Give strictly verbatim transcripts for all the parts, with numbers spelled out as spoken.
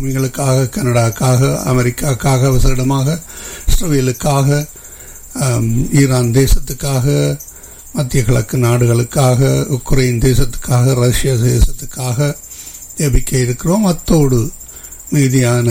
பூமிகளுக்காக, கனடாக்காக, அமெரிக்காக்காக, விசேடமாக இஸ்ரேலுக்காக, ஈரான் தேசத்துக்காக, மத்திய கிழக்கு நாடுகளுக்காக, உக்ரைன் தேசத்துக்காக, ரஷ்யா தேசத்துக்காக ஜெபிக்க இருக்கிறோம். அத்தோடு மீதியான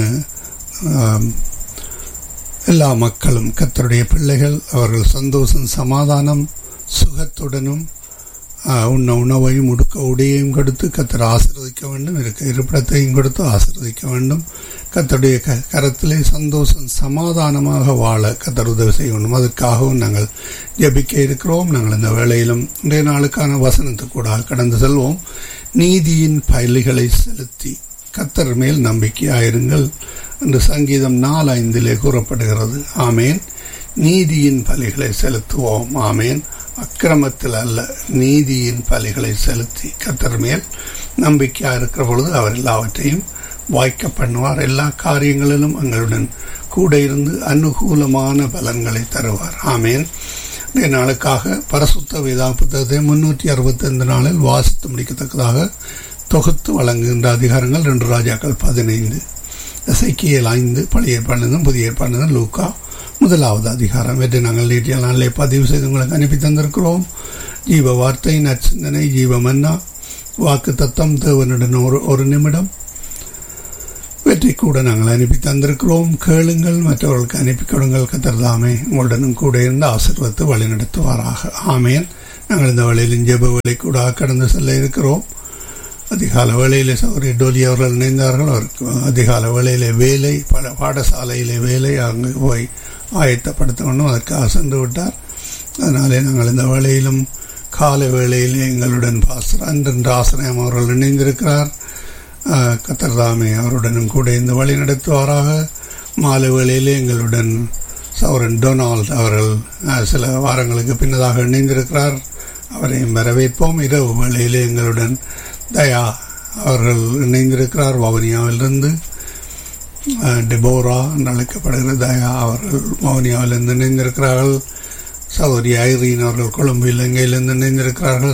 எல்லா மக்களும் கர்த்தருடைய பிள்ளைகள் அவர்கள் சந்தோஷம், சமாதானம், சுகத்துடனும் உண்ண உணவையும் உடுக்க உடையையும் கொடுத்து கர்த்தர் ஆசீர்வதிக்க வேண்டும், இருக்க இருப்பிடத்தையும் கொடுத்து ஆசீர்வதிக்க வேண்டும். கர்த்தருடைய க கரத்திலே சந்தோஷம் சமாதானமாக வாழ கர்த்தர் உதவி செய்ய வேண்டும். அதற்காகவும் நாங்கள் ஜெபிக்க இருக்கிறோம். நாங்கள் இந்த வேளையிலும் இன்றைய நாளுக்கான வசனத்துக்கூட கடந்து செல்வோம். நீதியின் பலிகளை செலுத்தி கர்த்தர் மேல் நம்பிக்கையாயிருங்கள் என்று சங்கீதம் நாலு ஐந்திலே கூறப்படுகிறது. ஆமேன். நீதியின் பலிகளை செலுத்துவோம். ஆமேன். அக்கிரமத்தில் அல்ல, நீதியின் பலிகளை செலுத்தி கர்த்தர் மேல் நம்பிக்கையாக இருக்கிற பொழுது அவர் எல்லாவற்றையும் வாய்க்க பண்ணுவார். எல்லா காரியங்களிலும் எங்களுடன் கூட இருந்து அனுகூலமான பலன்களை தருவார். ஆமேன். இன்றைய நாளுக்காக பரிசுத்த வேதா புத்தகத்தை முன்னூற்றி அறுபத்தி ஐந்து நாளில் வாசித்து முடிக்கத்தக்கதாக தொகுத்து வழங்குகின்ற அதிகாரங்கள் ரெண்டு ராஜாக்கள் பதினைந்து, எசேக்கியேல் ஐந்து, பழைய ஏற்பாடுலேருந்தும் புதிய ஏற்பாடுலேருந்து லூக்கா முதலாவது அதிகாரம். இவற்றை நாங்கள் நேற்றைய நாளிலே பதிவு செய்து உங்களுக்கு அனுப்பி தந்திருக்கிறோம். ஜீவ வார்த்தை, நற்சிந்தனை, ஜீவ மன்னா, வாக்கு தத்தம், தேவனுடன் ஒரு ஒரு நிமிடம் வெற்றி கூட நாங்கள் அனுப்பி தந்திருக்கிறோம். கேளுங்கள், மற்றவர்களுக்கு அனுப்பி கொடுங்கள். கர்த்தர் தாமே உங்களுடனும் கூட இருந்து ஆசீர்வதித்து வழி நடத்துவாராக. ஆமேன். நாங்கள் இந்த வேளையில் ஜெப வேலை கூட கடந்து செல்ல இருக்கிறோம். அதிகால வேளையிலே சௌரி டோலி அவர்கள் இணைந்தார்கள். அவருக்கு அதிகால வேளையிலே வேலை, பல பாடசாலையிலே வேலை, அங்கு போய் ஆயத்தப்படுத்த வேண்டும். அதற்காக சென்று விட்டார். அதனாலே நாங்கள் இந்த வேளையிலும் காலை வேளையிலே எங்களுடன் பாஸ்டர் அன்றன் ஆசிரியம் அவர்கள் இணைந்திருக்கிறார். கர்த்தர் தாமே அவருடனும் கூட இந்த வழி நடத்துவாராக. மாலை வேளையிலே எங்களுடன் சௌரன் டொனால்ட் அவர்கள் சில வாரங்களுக்கு பின்னதாக இணைந்திருக்கிறார். அவரையும் வரவேற்போம். இரவு வேளையிலே எங்களுடன் தயா அவர்கள் இணைந்திருக்கிறார். வவுனியாவிலிருந்து டெபோரா என்று அழைக்கப்படுகிற தயா அவர்கள் வவுனியாவிலிருந்து இணைந்திருக்கிறார்கள். சகோதரி ஐரீன் அவர்கள் கொழும்பு இலங்கையிலிருந்து இணைந்திருக்கிறார்கள்.